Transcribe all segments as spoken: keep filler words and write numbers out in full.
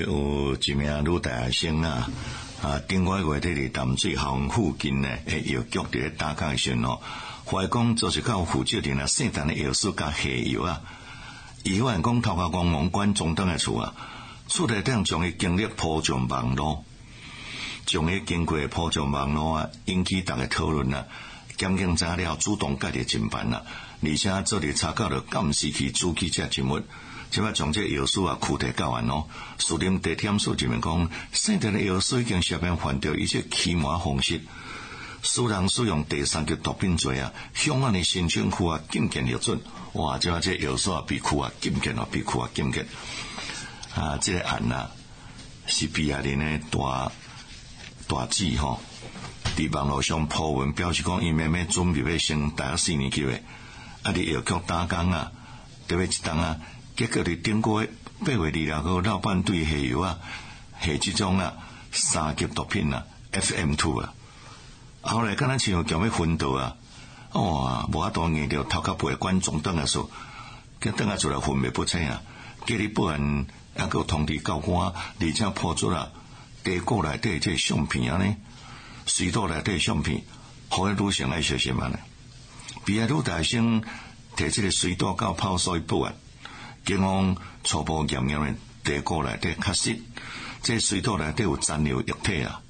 有一名女大学生啊，啊，顶个月底伫淡水校园附近呢，诶，药局伫咧打工诶时阵哦，怀疑讲就是靠负责人啊，姓陈诶药师甲下药啊，伊发现讲头壳光芒关中等诶厝啊，厝内顶将伊经历铺上网络，将伊经过铺上网络啊，引起大家讨论啊，检警知了主动家己侦办啦，而且做伫查考着监视器主记者人物。即摆从这药师啊躯体教完咯，司令地检署这边讲，姓陈的药师已经涉嫌犯着一些欺瞒方式，私人使用第三级毒品罪啊，向案的申请区啊禁见核准，哇！即摆这药师啊被区啊禁见啊，被区啊禁见啊！这个案啊是毕业人的大大姊吼，伫网络上铺文表示讲，伊妹妹准备要升大学四年级的，啊！伫药局打工啊，特别一档啊。结果伫顶个月八月二六号，老板对下药啊，下即种啊三级毒品啊 ，F M 二 啊，后来敢若像叫要昏倒啊，哇，无法度硬着头壳背管中等啊数，佮等下出来昏迷不清啊，叫你保安还佮通知教官，而且破出啊地沟内底这相片啊呢，水道内底相片，互迄女生来小心啊呢，毕业女大生摕这个水道到泡水报案。警方初步验验的地沟内底确实，这水道内底有残留液体啊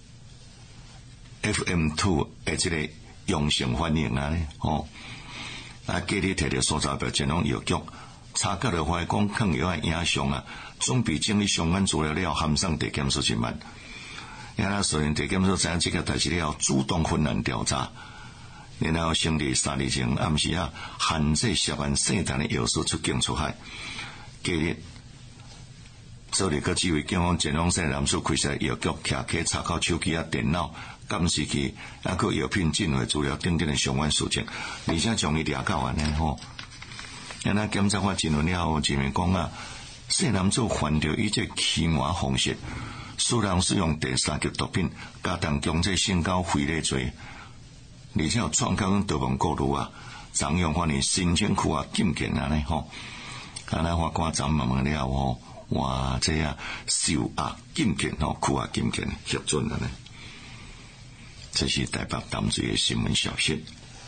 ，F M 二 的这个阳性反应啊呢，哦，啊，今日摕到所在表前往药局查考了，怀疑讲抗药的影像啊，准备整理相关资料了，函上地检署侦办。因那虽然地检署知影这个代志了，主动困难调查，然后成立三日前暗时啊，限制涉案姓陈的药师出境出海。今日，做了个几位警方前往县南署开设药局徛起查考手机啊、电脑、监视器，还有药品进货资料等等的相关事情，而且将伊抓到安尼吼。因那检察法侦问了后，证明讲啊，姓南署犯着以这欺瞒方式，私人使用第三级毒品，加重强制性交非礼罪，而且有创造多方过路啊，张用法院申请区啊禁见安尼吼。啊！咱法官咱慢慢了吼，哇！这样受压禁见吼，区啊禁见核准了呢。这是台北淡水的新闻消息。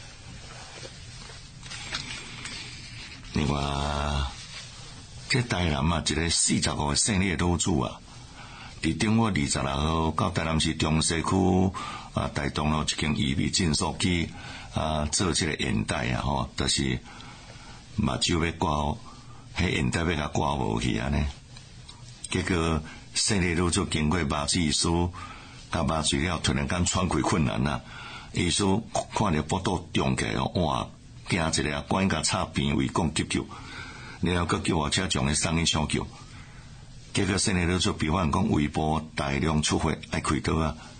另外，这台南啊，一个四十五岁的女子啊，伫顶个二十六号到台南市中西区啊，台东路一间医美诊所去啊做这个眼袋啊，吼，就是目睭要刮。迄眼袋要甲挂无去安尼，结果生理女就经过麻醉师甲麻醉了，突然间喘气困难啊！医师看着腹肚胀起来哦，哇！惊一下，赶紧甲插鼻胃讲急救，然后佮救护车将伊送去抢救。结果生理女就比方讲胃部大量出血，爱开刀啊！